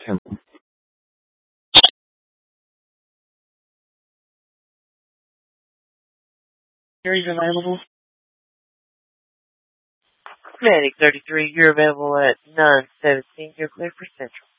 Temple. Series available. Medic 33, you're available at 917. You're clear for Central.